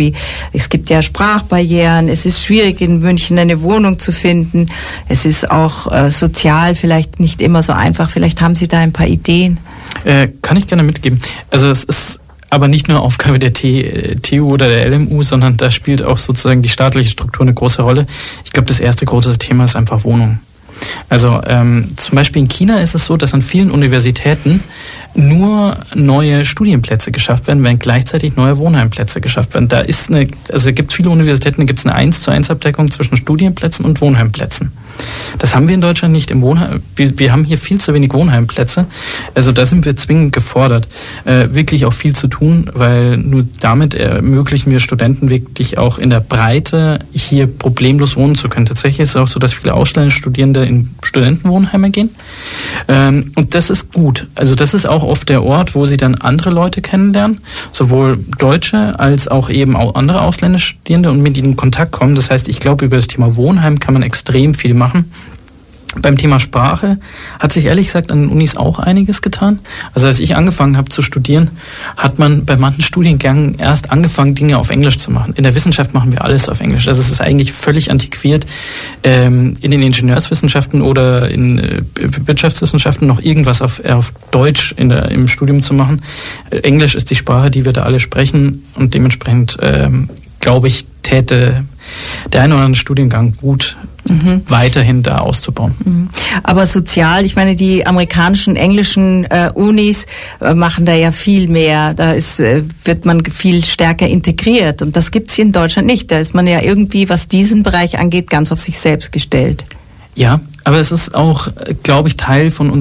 Beispiel. Es gibt ja Sprachbarrieren, es ist schwierig in München eine Wohnung zu finden, es ist auch sozial vielleicht nicht immer so einfach. Vielleicht haben Sie da ein paar Ideen. Kann ich gerne mitgeben. Also es ist aber nicht nur Aufgabe der TU oder der LMU, sondern da spielt auch sozusagen die staatliche Struktur eine große Rolle. Ich glaube, das erste große Thema ist einfach Wohnung. Also zum Beispiel in China ist es so, dass an vielen Universitäten nur neue Studienplätze geschafft werden, während gleichzeitig neue Wohnheimplätze geschafft werden. Es gibt viele Universitäten, da gibt es eine 1:1 Abdeckung zwischen Studienplätzen und Wohnheimplätzen. Das haben wir in Deutschland nicht im Wohnheim. Wir haben hier viel zu wenig Wohnheimplätze. Also da sind wir zwingend gefordert, wirklich auch viel zu tun, weil nur damit ermöglichen wir Studenten wirklich auch in der Breite hier problemlos wohnen zu können. Tatsächlich ist es auch so, dass viele ausländische Studierende in Studentenwohnheime gehen. Und das ist gut. Also das ist auch oft der Ort, wo sie dann andere Leute kennenlernen, sowohl Deutsche als auch eben auch andere ausländische Studierende und mit ihnen in Kontakt kommen. Das heißt, ich glaube, über das Thema Wohnheim kann man extrem viel machen. Beim Thema Sprache hat sich ehrlich gesagt an den Unis auch einiges getan. Also als ich angefangen habe zu studieren, hat man bei manchen Studiengängen erst angefangen, Dinge auf Englisch zu machen. In der Wissenschaft machen wir alles auf Englisch. Also es ist eigentlich völlig antiquiert, in den Ingenieurswissenschaften oder in Wirtschaftswissenschaften noch irgendwas auf Deutsch im Studium zu machen. Englisch ist die Sprache, die wir da alle sprechen und dementsprechend glaube ich, täte der eine oder andere Studiengang gut, weiterhin da auszubauen. Aber sozial, ich meine, die amerikanischen, englischen Unis machen da ja viel mehr. Da wird man viel stärker integriert und das gibt's hier in Deutschland nicht. Da ist man ja irgendwie, was diesen Bereich angeht, ganz auf sich selbst gestellt. Ja, aber es ist auch, glaube ich, Teil von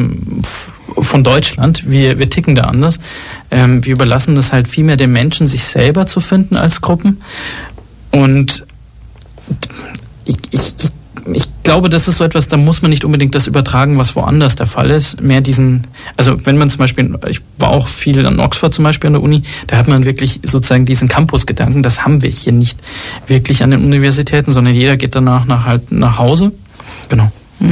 Deutschland. Wir ticken da anders. Wir überlassen das halt viel mehr den Menschen, sich selber zu finden als Gruppen. Und ich glaube, das ist so etwas, da muss man nicht unbedingt das übertragen, was woanders der Fall ist. Also wenn man zum Beispiel, ich war auch viel an Oxford zum Beispiel an der Uni, da hat man wirklich sozusagen diesen Campus-Gedanken. Das haben wir hier nicht wirklich an den Universitäten, sondern jeder geht danach nach Hause. Genau.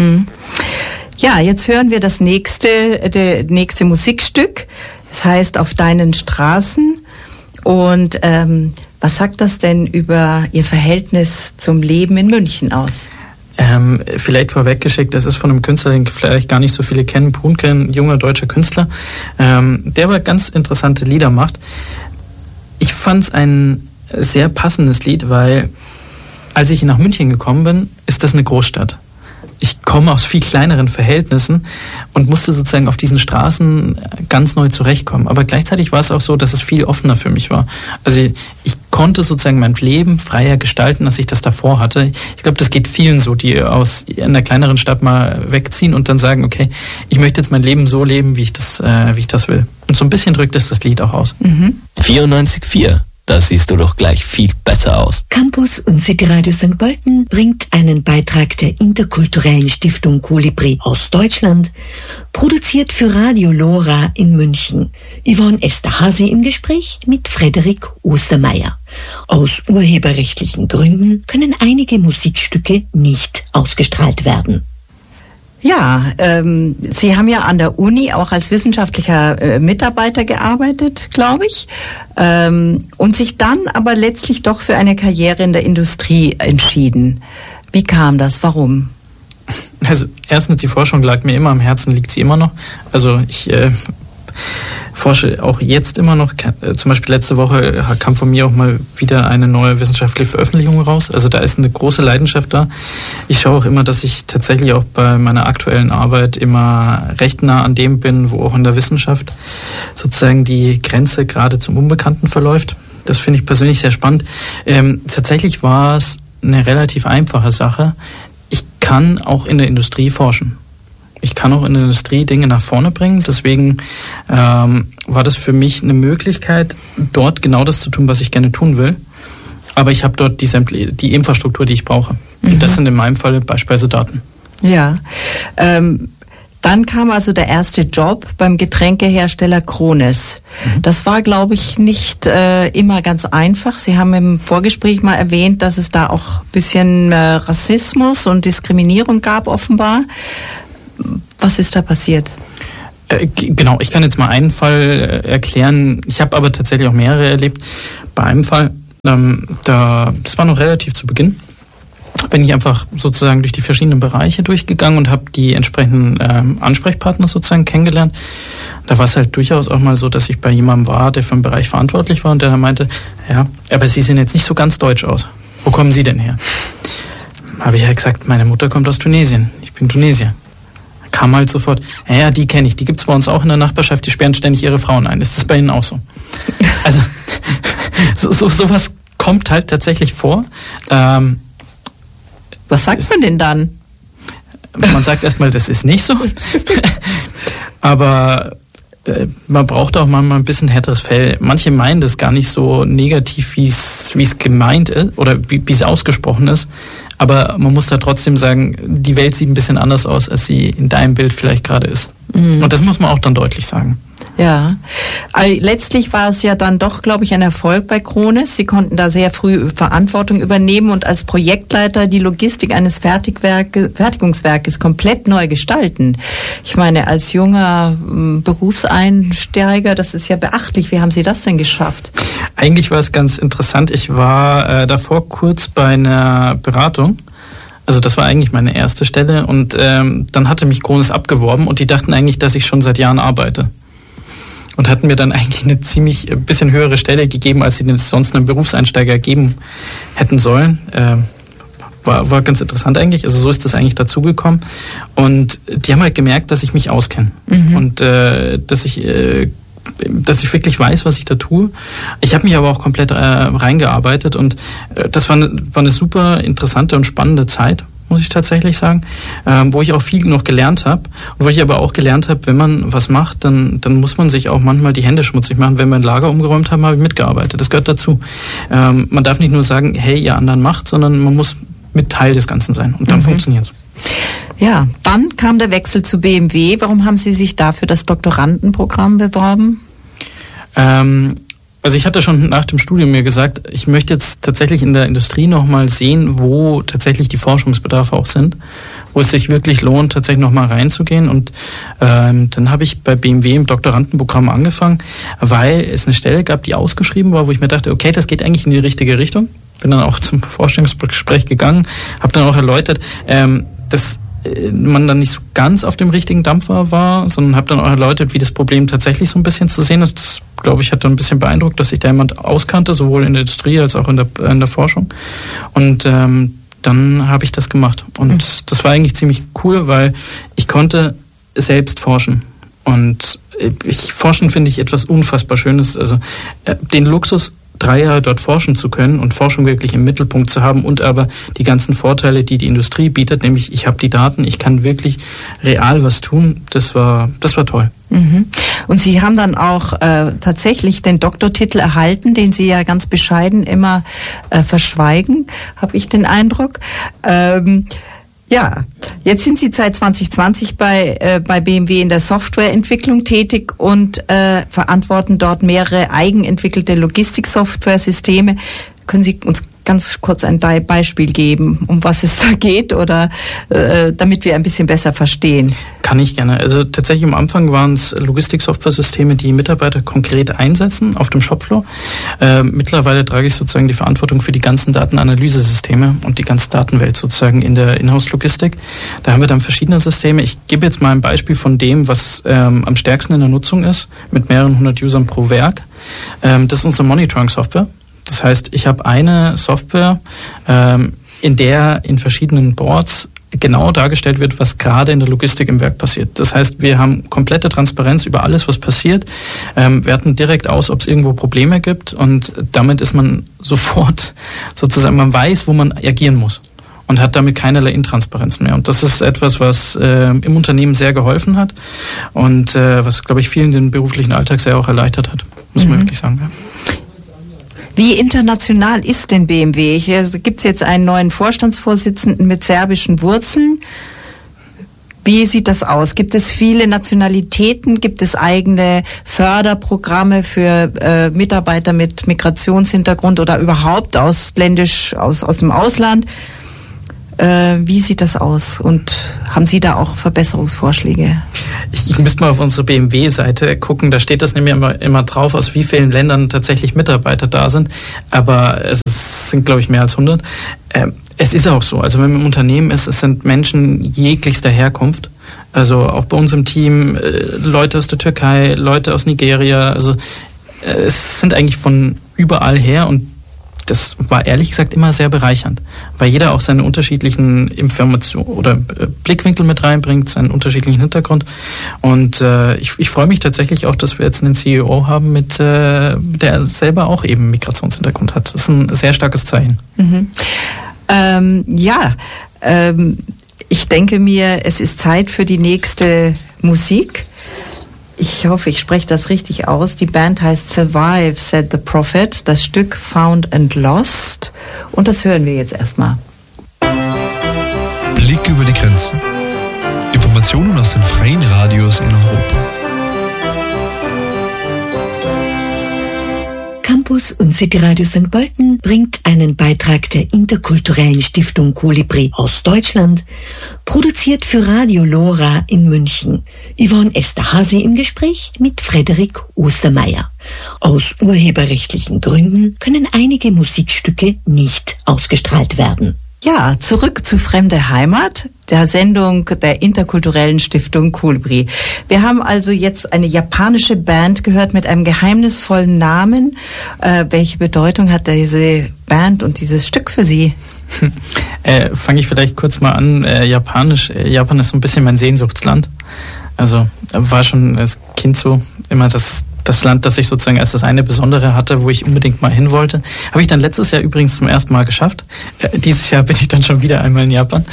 Ja, jetzt hören wir das nächste Musikstück. Es heißt Auf deinen Straßen. Und was sagt das denn über Ihr Verhältnis zum Leben in München aus? Vielleicht vorweggeschickt, das ist von einem Künstler, den vielleicht gar nicht so viele kennen, Brunke, ein junger deutscher Künstler, der aber ganz interessante Lieder macht. Ich fand es ein sehr passendes Lied, weil als ich nach München gekommen bin, ist das eine Großstadt. Ich komme aus viel kleineren Verhältnissen und musste sozusagen auf diesen Straßen ganz neu zurechtkommen. Aber gleichzeitig war es auch so, dass es viel offener für mich war. Also ich konnte sozusagen mein Leben freier gestalten, als ich das davor hatte. Ich glaube, das geht vielen so, die aus einer kleineren Stadt mal wegziehen und dann sagen, okay, ich möchte jetzt mein Leben so leben, wie ich das will. Und so ein bisschen drückt es das Lied auch aus. 94,4. Da siehst du doch gleich viel besser aus. Campus und City Radio St. Pölten bringt einen Beitrag der interkulturellen Stiftung Kolibri aus Deutschland, produziert für Radio Lora in München. Yvonne Esterhazy im Gespräch mit Frederik Ostermeier. Aus urheberrechtlichen Gründen können einige Musikstücke nicht ausgestrahlt werden. Ja, Sie haben ja an der Uni auch als wissenschaftlicher Mitarbeiter gearbeitet, glaube ich, und sich dann aber letztlich doch für eine Karriere in der Industrie entschieden. Wie kam das? Warum? Also erstens, die Forschung lag mir immer am Herzen, liegt sie immer noch. Also ich forsche auch jetzt immer noch. Zum Beispiel letzte Woche kam von mir auch mal wieder eine neue wissenschaftliche Veröffentlichung raus. Also da ist eine große Leidenschaft da. Ich schaue auch immer, dass ich tatsächlich auch bei meiner aktuellen Arbeit immer recht nah an dem bin, wo auch in der Wissenschaft sozusagen die Grenze gerade zum Unbekannten verläuft. Das finde ich persönlich sehr spannend. Tatsächlich war es eine relativ einfache Sache. Ich kann auch in der Industrie forschen. Ich kann auch in der Industrie Dinge nach vorne bringen. Deswegen war das für mich eine Möglichkeit, dort genau das zu tun, was ich gerne tun will. Aber ich habe dort die Infrastruktur, die ich brauche. Und das sind in meinem Fall beispielsweise Daten. Ja. Dann kam also der erste Job beim Getränkehersteller Krones. Das war, glaube ich, nicht immer ganz einfach. Sie haben im Vorgespräch mal erwähnt, dass es da auch ein bisschen Rassismus und Diskriminierung gab, offenbar. Was ist da passiert? Genau, ich kann jetzt mal einen Fall erklären. Ich habe aber tatsächlich auch mehrere erlebt. Bei einem Fall, Das war noch relativ zu Beginn. Bin ich einfach sozusagen durch die verschiedenen Bereiche durchgegangen und habe die entsprechenden Ansprechpartner sozusagen kennengelernt. Da war es halt durchaus auch mal so, dass ich bei jemandem war, der für einen Bereich verantwortlich war und der dann meinte, ja, aber Sie sehen jetzt nicht so ganz deutsch aus. Wo kommen Sie denn her? Habe ich halt gesagt, meine Mutter kommt aus Tunesien. Ich bin Tunesier. Kam halt sofort, ja, die kenne ich, die gibt's bei uns auch in der Nachbarschaft, die sperren ständig ihre Frauen ein. Ist das bei Ihnen auch so? Also sowas kommt halt tatsächlich vor. Was sagt man denn dann? Man sagt erstmal, das ist nicht so. Aber man braucht auch manchmal ein bisschen härteres Fell. Manche meinen das gar nicht so negativ, wie es gemeint ist oder wie es ausgesprochen ist. Aber man muss da trotzdem sagen, die Welt sieht ein bisschen anders aus, als sie in deinem Bild vielleicht gerade ist. Mhm. Und das muss man auch dann deutlich sagen. Ja, letztlich war es ja dann doch, glaube ich, ein Erfolg bei Krones. Sie konnten da sehr früh Verantwortung übernehmen und als Projektleiter die Logistik eines Fertigungswerkes komplett neu gestalten. Ich meine, als junger Berufseinsteiger, das ist ja beachtlich. Wie haben Sie das denn geschafft? Eigentlich war es ganz interessant. Ich war davor kurz bei einer Beratung. Also das war eigentlich meine erste Stelle und dann hatte mich Krones abgeworben und die dachten eigentlich, dass ich schon seit Jahren arbeite. Und hatten mir dann eigentlich eine ziemlich bisschen höhere Stelle gegeben, als sie den sonst einem Berufseinsteiger geben hätten sollen. War ganz interessant eigentlich. Also so ist das eigentlich dazugekommen. Und die haben halt gemerkt, dass ich mich auskenne. Mhm. Und dass ich wirklich weiß, was ich da tue. Ich habe mich aber auch komplett reingearbeitet und das war eine super interessante und spannende Zeit, muss ich tatsächlich sagen, wo ich auch viel noch gelernt habe und wo ich aber auch gelernt habe, wenn man was macht, dann muss man sich auch manchmal die Hände schmutzig machen. Wenn wir ein Lager umgeräumt haben, habe ich mitgearbeitet. Das gehört dazu. Man darf nicht nur sagen, hey, ihr anderen macht, sondern man muss mit Teil des Ganzen sein und dann funktioniert es. Ja, dann kam der Wechsel zu BMW. Warum haben Sie sich da für das Doktorandenprogramm beworben? Also ich hatte schon nach dem Studium mir gesagt, ich möchte jetzt tatsächlich in der Industrie nochmal sehen, wo tatsächlich die Forschungsbedarfe auch sind, wo es sich wirklich lohnt, tatsächlich nochmal reinzugehen. Und dann habe ich bei BMW im Doktorandenprogramm angefangen, weil es eine Stelle gab, die ausgeschrieben war, wo ich mir dachte, okay, das geht eigentlich in die richtige Richtung. Bin dann auch zum Vorstellungsgespräch gegangen, habe dann auch erläutert, dass man dann nicht so ganz auf dem richtigen Dampfer war, sondern habe dann auch erläutert, wie das Problem tatsächlich so ein bisschen zu sehen ist. Das, glaube ich, hat dann ein bisschen beeindruckt, dass sich da jemand auskannte, sowohl in der Industrie als auch in der Forschung. Und dann habe ich das gemacht. Und das war eigentlich ziemlich cool, weil ich konnte selbst forschen. Und Forschen finde ich etwas unfassbar Schönes. Also den Luxus, 3 Jahre dort forschen zu können und Forschung wirklich im Mittelpunkt zu haben und aber die ganzen Vorteile, die die Industrie bietet, nämlich ich habe die Daten, ich kann wirklich real was tun, das war toll. Mhm. Und Sie haben dann auch tatsächlich den Doktortitel erhalten, den Sie ja ganz bescheiden immer verschweigen, habe ich den Eindruck. Ja, jetzt sind Sie seit 2020 bei BMW in der Softwareentwicklung tätig und verantworten dort mehrere eigenentwickelte Logistik-Software-Systeme. Können Sie uns ganz kurz ein Beispiel geben, um was es da geht, oder damit wir ein bisschen besser verstehen? Kann ich gerne. Also tatsächlich am Anfang waren es Logistik-Software-Systeme, die Mitarbeiter konkret einsetzen auf dem Shopfloor. Mittlerweile trage ich sozusagen die Verantwortung für die ganzen Datenanalyse-Systeme und die ganze Datenwelt sozusagen in der Inhouse-Logistik. Da haben wir dann verschiedene Systeme. Ich gebe jetzt mal ein Beispiel von dem, was am stärksten in der Nutzung ist, mit mehreren 100 Usern pro Werk. Das ist unsere Monitoring-Software. Das heißt, ich habe eine Software, in der in verschiedenen Boards genau dargestellt wird, was gerade in der Logistik im Werk passiert. Das heißt, wir haben komplette Transparenz über alles, was passiert, werten direkt aus, ob es irgendwo Probleme gibt und damit ist man sofort sozusagen, man weiß, wo man agieren muss und hat damit keinerlei Intransparenz mehr. Und das ist etwas, was im Unternehmen sehr geholfen hat und was, glaube ich, vielen den beruflichen Alltag sehr auch erleichtert hat, muss man wirklich sagen. Ja. Wie international ist denn BMW? Hier gibt es jetzt einen neuen Vorstandsvorsitzenden mit serbischen Wurzeln. Wie sieht das aus? Gibt es viele Nationalitäten? Gibt es eigene Förderprogramme für Mitarbeiter mit Migrationshintergrund oder überhaupt ausländisch aus dem Ausland? Wie sieht das aus? Und haben Sie da auch Verbesserungsvorschläge? Ich müsste mal auf unsere BMW-Seite gucken, da steht das nämlich immer drauf, aus wie vielen Ländern tatsächlich Mitarbeiter da sind, aber es sind, glaube ich, mehr als 100. Es ist auch so, also wenn man im Unternehmen ist, es sind Menschen jeglichster Herkunft, also auch bei uns im Team Leute aus der Türkei, Leute aus Nigeria, also es sind eigentlich von überall her und das war ehrlich gesagt immer sehr bereichernd, weil jeder auch seine unterschiedlichen Informationen oder Blickwinkel mit reinbringt, seinen unterschiedlichen Hintergrund. Und ich freue mich tatsächlich auch, dass wir jetzt einen CEO haben, der selber auch eben Migrationshintergrund hat. Das ist ein sehr starkes Zeichen. Mhm. Ich denke mir, es ist Zeit für die nächste Musik. Ich hoffe, ich spreche das richtig aus. Die Band heißt Survive, Said the Prophet. Das Stück Found and Lost. Und das hören wir jetzt erstmal. Blick über die Grenzen. Informationen aus den freien Radios in Europa. Campus und Cityradio St. Pölten bringt einen Beitrag der interkulturellen Stiftung Kolibri aus Deutschland, produziert für Radio Lora in München. Yvonne Esterhazy im Gespräch mit Frederik Ostermeier. Aus urheberrechtlichen Gründen können einige Musikstücke nicht ausgestrahlt werden. Ja, zurück zu Fremde Heimat, der Sendung der interkulturellen Stiftung Kolibri. Wir haben also jetzt eine japanische Band gehört mit einem geheimnisvollen Namen. Welche Bedeutung hat diese Band und dieses Stück für Sie? Fange ich vielleicht kurz mal an. Japanisch. Japan ist so ein bisschen mein Sehnsuchtsland. Also war schon als Kind so immer das Land, das ich sozusagen als das eine Besondere hatte, wo ich unbedingt mal hin wollte. Habe ich dann letztes Jahr übrigens zum ersten Mal geschafft. Dieses Jahr bin ich dann schon wieder einmal in Japan.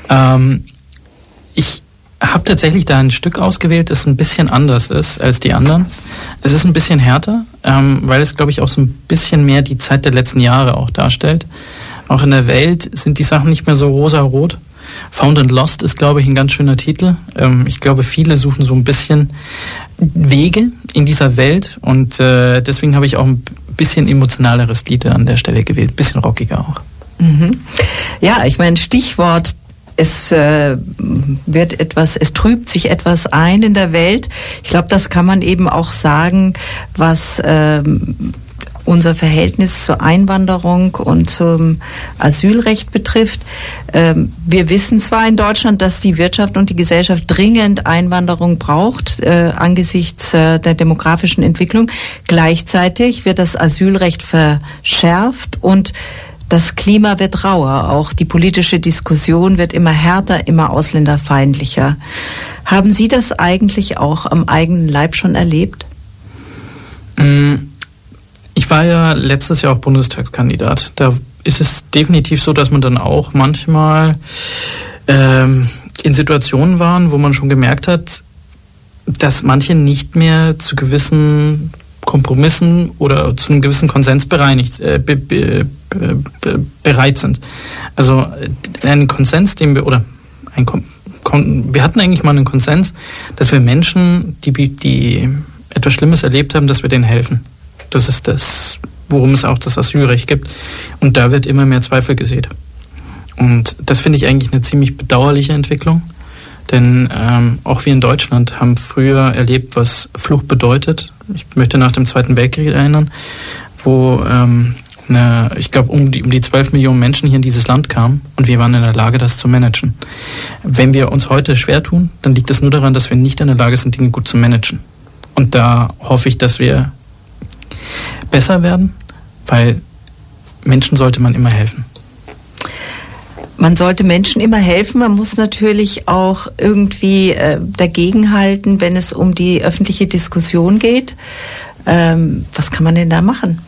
Ich habe tatsächlich da ein Stück ausgewählt, das ein bisschen anders ist als die anderen. Es ist ein bisschen härter, weil es, glaube ich, auch so ein bisschen mehr die Zeit der letzten Jahre auch darstellt. Auch in der Welt sind die Sachen nicht mehr so rosa-rot. Found and Lost ist, glaube ich, ein ganz schöner Titel. Ich glaube, viele suchen so ein bisschen Wege in dieser Welt und deswegen habe ich auch ein bisschen emotionaleres Lied an der Stelle gewählt, ein bisschen rockiger auch. Mhm. Ja, ich meine, Stichwort, es trübt sich etwas ein in der Welt. Ich glaube, das kann man eben auch sagen, was unser Verhältnis zur Einwanderung und zum Asylrecht betrifft. Wir wissen zwar in Deutschland, dass die Wirtschaft und die Gesellschaft dringend Einwanderung braucht, angesichts der demografischen Entwicklung. Gleichzeitig wird das Asylrecht verschärft und das Klima wird rauer. Auch die politische Diskussion wird immer härter, immer ausländerfeindlicher. Haben Sie das eigentlich auch am eigenen Leib schon erlebt? Ich war ja letztes Jahr auch Bundestagskandidat. Da ist es definitiv so, dass man dann auch manchmal in Situationen waren, wo man schon gemerkt hat, dass manche nicht mehr zu gewissen Kompromissen oder zu einem gewissen Konsens bereit sind. Also einen Konsens, wir hatten eigentlich mal einen Konsens, dass wir Menschen, die etwas Schlimmes erlebt haben, dass wir denen helfen. Das ist das, worum es auch das Asylrecht gibt. Und da wird immer mehr Zweifel gesät. Und das finde ich eigentlich eine ziemlich bedauerliche Entwicklung. Denn auch wir in Deutschland haben früher erlebt, was Flucht bedeutet. Ich möchte nach dem Zweiten Weltkrieg erinnern, wo ich glaube um die 12 Millionen Menschen hier in dieses Land kamen und wir waren in der Lage, das zu managen. Wenn wir uns heute schwer tun, dann liegt es nur daran, dass wir nicht in der Lage sind, Dinge gut zu managen. Und da hoffe ich, dass wir besser werden, weil Menschen sollte man immer helfen. Man sollte Menschen immer helfen. Man muss natürlich auch irgendwie dagegenhalten, wenn es um die öffentliche Diskussion geht. Was kann man denn da machen?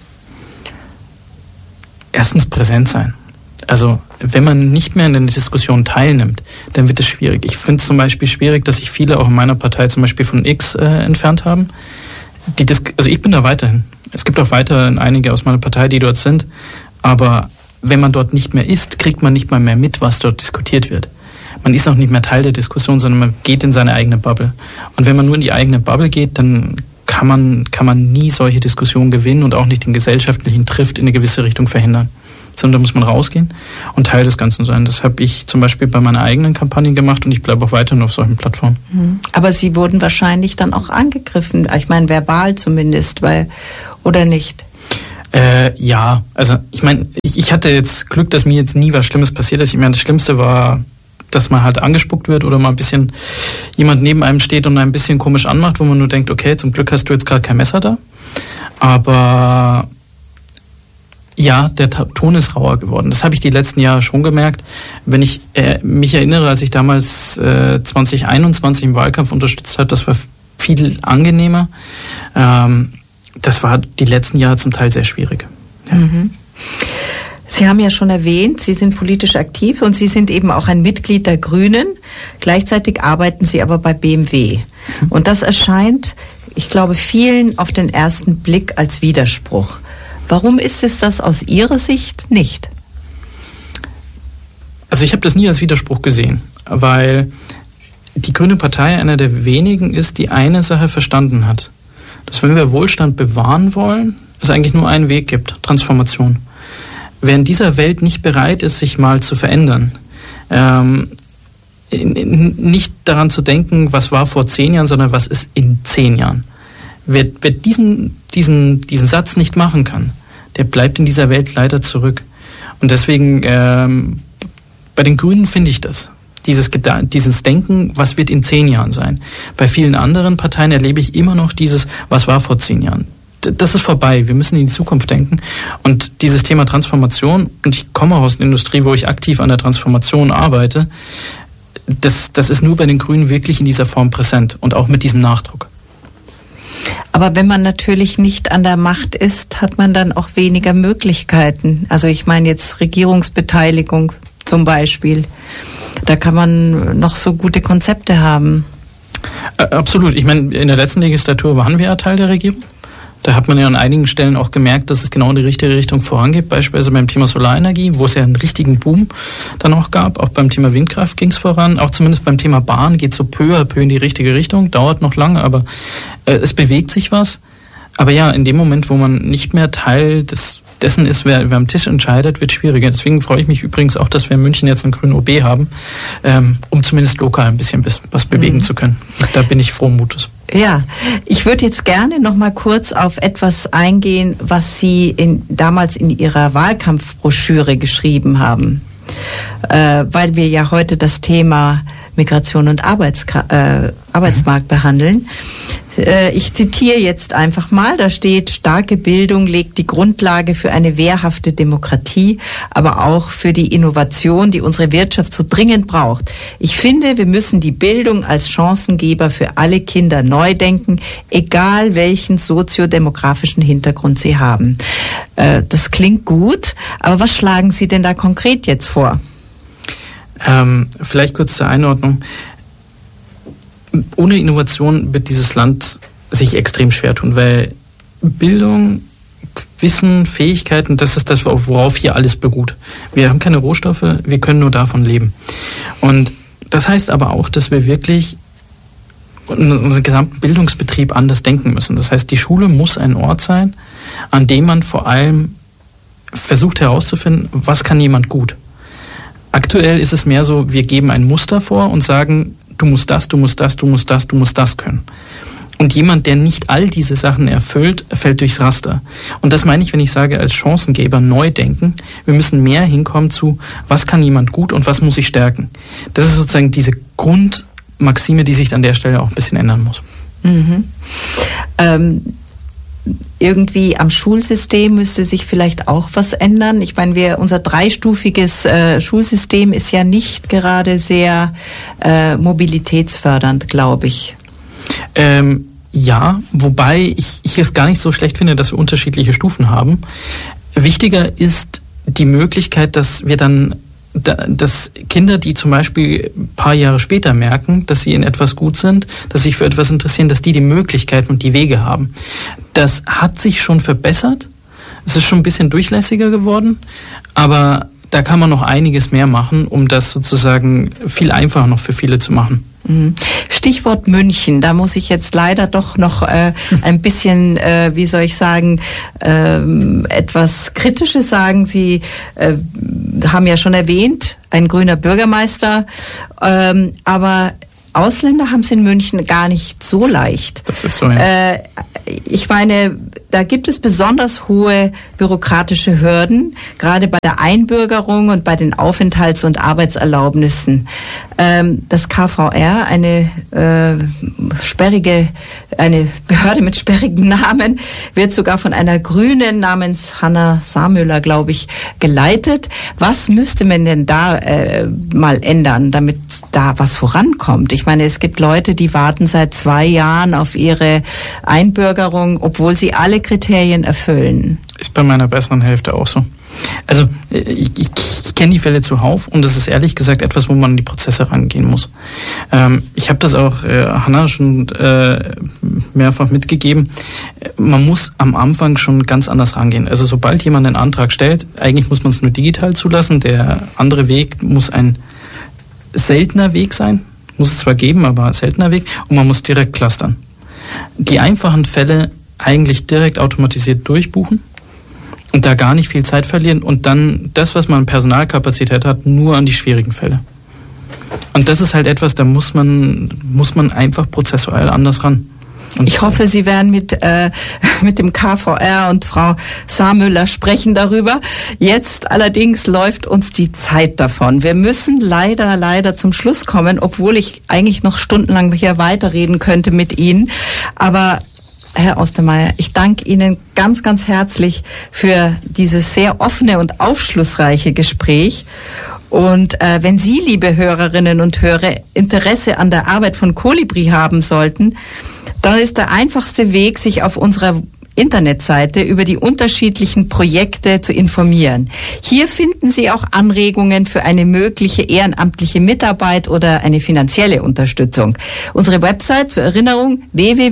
Erstens präsent sein. Also wenn man nicht mehr in der Diskussion teilnimmt, dann wird es schwierig. Ich finde es zum Beispiel schwierig, dass sich viele auch in meiner Partei zum Beispiel von X entfernt haben. Also ich bin da weiterhin. Es gibt auch weiterhin einige aus meiner Partei, die dort sind. Aber wenn man dort nicht mehr ist, kriegt man nicht mal mehr mit, was dort diskutiert wird. Man ist auch nicht mehr Teil der Diskussion, sondern man geht in seine eigene Bubble. Und wenn man nur in die eigene Bubble geht, dann kann man nie solche Diskussionen gewinnen und auch nicht den gesellschaftlichen Drift in eine gewisse Richtung verhindern. sondern da muss man rausgehen und Teil des Ganzen sein. Das habe ich zum Beispiel bei meiner eigenen Kampagne gemacht und ich bleibe auch weiterhin auf solchen Plattformen. Aber Sie wurden wahrscheinlich dann auch angegriffen, ich meine verbal zumindest, oder nicht? Ja, also ich meine, ich hatte jetzt Glück, dass mir jetzt nie was Schlimmes passiert ist. Ich meine, das Schlimmste war, dass man halt angespuckt wird oder mal ein bisschen jemand neben einem steht und ein bisschen komisch anmacht, wo man nur denkt, okay, zum Glück hast du jetzt gerade kein Messer da. Aber ja, der Ton ist rauer geworden. Das habe ich die letzten Jahre schon gemerkt. Wenn ich mich erinnere, als ich damals 2021 im Wahlkampf unterstützt habe, das war viel angenehmer. Das war die letzten Jahre zum Teil sehr schwierig. Ja. Sie haben ja schon erwähnt, Sie sind politisch aktiv und Sie sind eben auch ein Mitglied der Grünen. Gleichzeitig arbeiten Sie aber bei BMW. Und das erscheint, ich glaube, vielen auf den ersten Blick als Widerspruch. Warum ist es das aus Ihrer Sicht nicht? Also ich habe das nie als Widerspruch gesehen, weil die Grüne Partei einer der wenigen ist, die eine Sache verstanden hat. Dass wenn wir Wohlstand bewahren wollen, es eigentlich nur einen Weg gibt, Transformation. Wer in dieser Welt nicht bereit ist, sich mal zu verändern, nicht daran zu denken, was war vor 10 Jahren, sondern was ist in 10 Jahren. Wer diesen Satz nicht machen kann, der bleibt in dieser Welt leider zurück. Und deswegen, bei den Grünen finde ich das. Dieses Denken, was wird in 10 Jahren sein. Bei vielen anderen Parteien erlebe ich immer noch dieses, was war vor 10 Jahren. Das ist vorbei. Wir müssen in die Zukunft denken. Und dieses Thema Transformation, und ich komme aus der Industrie, wo ich aktiv an der Transformation arbeite, das ist nur bei den Grünen wirklich in dieser Form präsent und auch mit diesem Nachdruck. Aber wenn man natürlich nicht an der Macht ist, hat man dann auch weniger Möglichkeiten. Also ich meine jetzt Regierungsbeteiligung zum Beispiel. Da kann man noch so gute Konzepte haben. Absolut. Ich meine, in der letzten Legislatur waren wir ja Teil der Regierung. Da hat man ja an einigen Stellen auch gemerkt, dass es genau in die richtige Richtung vorangeht. Beispielsweise beim Thema Solarenergie, wo es ja einen richtigen Boom dann auch gab. Auch beim Thema Windkraft ging es voran. Auch zumindest beim Thema Bahn geht es so peu à peu in die richtige Richtung. Dauert noch lange, aber es bewegt sich was. Aber ja, in dem Moment, wo man nicht mehr Teil dessen ist, wer am Tisch entscheidet, wird schwieriger. Deswegen freue ich mich übrigens auch, dass wir in München jetzt einen grünen OB haben, um zumindest lokal ein bisschen was bewegen zu können. Da bin ich frohen Mutes. Ja, ich würde jetzt gerne noch mal kurz auf etwas eingehen, was Sie damals in Ihrer Wahlkampfbroschüre geschrieben haben, weil wir ja heute das Thema Migration und Arbeitsmarkt behandeln. Ich zitiere jetzt einfach mal, da steht, starke Bildung legt die Grundlage für eine wehrhafte Demokratie, aber auch für die Innovation, die unsere Wirtschaft so dringend braucht. Ich finde, wir müssen die Bildung als Chancengeber für alle Kinder neu denken, egal welchen soziodemografischen Hintergrund sie haben. Das klingt gut, aber was schlagen Sie denn da konkret jetzt vor? Vielleicht kurz zur Einordnung. Ohne Innovation wird dieses Land sich extrem schwer tun, weil Bildung, Wissen, Fähigkeiten, das ist das, worauf hier alles beruht. Wir haben keine Rohstoffe, wir können nur davon leben. Und das heißt aber auch, dass wir wirklich unseren gesamten Bildungsbetrieb anders denken müssen. Das heißt, die Schule muss ein Ort sein, an dem man vor allem versucht herauszufinden, was kann jemand gut. Aktuell ist es mehr so, wir geben ein Muster vor und sagen, du musst das, du musst das, du musst das, du musst das können. Und jemand, der nicht all diese Sachen erfüllt, fällt durchs Raster. Und das meine ich, wenn ich sage, als Chancengeber neu denken. Wir müssen mehr hinkommen zu, was kann jemand gut und was muss ich stärken. Das ist sozusagen diese Grundmaxime, die sich an der Stelle auch ein bisschen ändern muss. Mhm. Irgendwie am Schulsystem müsste sich vielleicht auch was ändern. Ich meine, unser dreistufiges Schulsystem ist ja nicht gerade sehr mobilitätsfördernd, glaube ich. Ja, wobei ich es gar nicht so schlecht finde, dass wir unterschiedliche Stufen haben. Wichtiger ist die Möglichkeit, dass wir dann, dass Kinder, die zum Beispiel ein paar Jahre später merken, dass sie in etwas gut sind, dass sie sich für etwas interessieren, dass die Möglichkeiten und die Wege haben. Das hat sich schon verbessert. Es ist schon ein bisschen durchlässiger geworden, aber da kann man noch einiges mehr machen, um das sozusagen viel einfacher noch für viele zu machen. Stichwort München, da muss ich jetzt leider doch noch ein bisschen, wie soll ich sagen, etwas Kritisches sagen. Sie haben ja schon erwähnt, ein grüner Bürgermeister, aber Ausländer haben es in München gar nicht so leicht. Das ist so. Ja. Ich meine, da gibt es besonders hohe bürokratische Hürden, gerade bei der Einbürgerung und bei den Aufenthalts- und Arbeitserlaubnissen. Das KVR, eine Behörde mit sperrigem Namen, wird sogar von einer Grünen namens Hanna Samüller, glaube ich, geleitet. Was müsste man denn da mal ändern, damit da was vorankommt? Ich meine, es gibt Leute, die warten seit 2 Jahren auf ihre Einbürgerung, obwohl sie alle Kriterien erfüllen. Ist bei meiner besseren Hälfte auch so. Also ich kenne die Fälle zuhauf und das ist ehrlich gesagt etwas, wo man an die Prozesse rangehen muss. Ich habe das auch Hanna schon mehrfach mitgegeben. Man muss am Anfang schon ganz anders rangehen. Also sobald jemand einen Antrag stellt, eigentlich muss man es nur digital zulassen. Der andere Weg muss ein seltener Weg sein. Muss es zwar geben, aber ein seltener Weg. Und man muss direkt clustern. Die einfachen Fälle eigentlich direkt automatisiert durchbuchen und da gar nicht viel Zeit verlieren und dann das, was man an Personalkapazität hat, nur an die schwierigen Fälle. Und das ist halt etwas, da muss man einfach prozessual anders ran. Und ich hoffe, Sie werden mit dem KVR und Frau Samüller sprechen darüber. Jetzt allerdings läuft uns die Zeit davon. Wir müssen leider zum Schluss kommen, obwohl ich eigentlich noch stundenlang hier weiterreden könnte mit Ihnen. Aber Herr Ostermeier, ich danke Ihnen ganz, ganz herzlich für dieses sehr offene und aufschlussreiche Gespräch. Und wenn Sie, liebe Hörerinnen und Hörer, Interesse an der Arbeit von Kolibri haben sollten, dann ist der einfachste Weg, sich auf unserer Internetseite über die unterschiedlichen Projekte zu informieren. Hier finden Sie auch Anregungen für eine mögliche ehrenamtliche Mitarbeit oder eine finanzielle Unterstützung. Unsere Website zur Erinnerung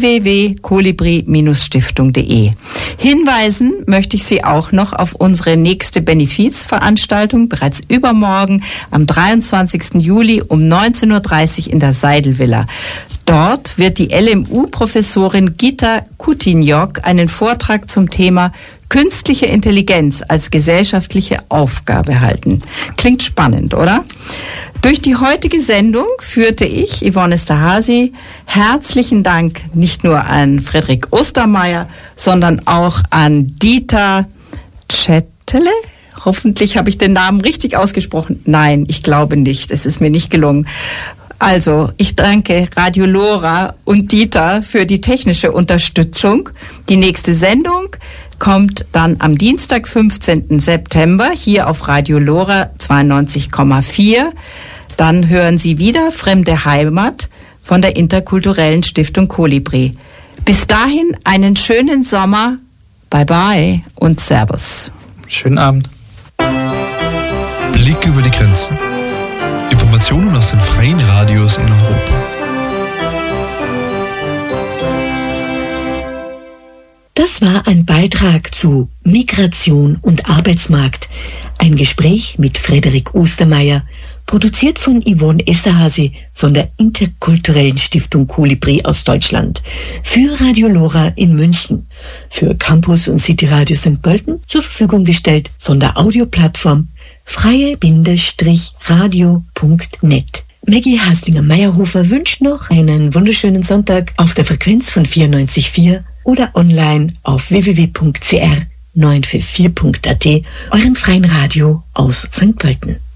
www.kolibri-stiftung.de. Hinweisen möchte ich Sie auch noch auf unsere nächste Benefizveranstaltung bereits übermorgen am 23. Juli um 19:30 Uhr in der Seidelvilla. Dort wird die LMU-Professorin Gita Kutinjok einen Vortrag zum Thema Künstliche Intelligenz als gesellschaftliche Aufgabe halten. Klingt spannend, oder? Durch die heutige Sendung führte ich, Yvonne Esterhazy, herzlichen Dank nicht nur an Frederik Ostermeier, sondern auch an Dieter Czettele. Hoffentlich habe ich den Namen richtig ausgesprochen. Nein, ich glaube nicht. Es ist mir nicht gelungen. Also, ich danke Radio Lora und Dieter für die technische Unterstützung. Die nächste Sendung kommt dann am Dienstag, 15. September, hier auf Radio Lora 92,4. Dann hören Sie wieder Fremde Heimat von der interkulturellen Stiftung Kolibri. Bis dahin einen schönen Sommer. Bye bye und Servus. Schönen Abend. Blick über die Grenzen. Informationen aus den freien Radios in Europa. Das war ein Beitrag zu Migration und Arbeitsmarkt. Ein Gespräch mit Frederik Ostermeier, produziert von Yvonne Esterhazy von der interkulturellen Stiftung Kolibri aus Deutschland. Für Radio Lora in München. Für Campus und City Radio St. Pölten zur Verfügung gestellt von der Audioplattform freie-radio.net. Maggie Haslinger-Meyerhofer wünscht noch einen wunderschönen Sonntag auf der Frequenz von 94,4 oder online auf www.cr944.at, eurem freien Radio aus St. Pölten.